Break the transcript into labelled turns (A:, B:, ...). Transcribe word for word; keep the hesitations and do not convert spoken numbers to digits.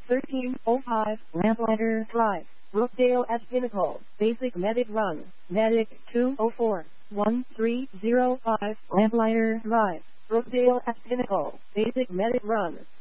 A: thirteen oh five, Lamplighter Drive, Brookdale at Pinnacle, Basic Medic Run, Medic two oh four, one three oh five, Lamplighter Drive, Brookdale at Pinnacle, Basic Medic Run.